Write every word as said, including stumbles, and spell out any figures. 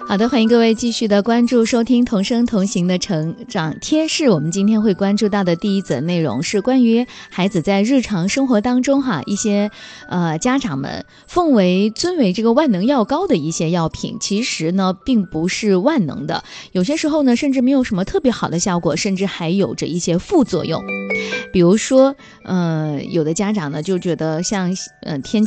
好的，欢迎各位继续的关注收听同声同行的成长贴士。我们今天会关注到的第一则内容是关于孩子在日常生活当中哈，一些呃家长们奉为尊为这个万能药膏的一些药品，其实呢并不是万能的，有些时候呢甚至没有什么特别好的效果，甚至还有着一些副作用。比如说呃有的家长呢就觉得像呃天气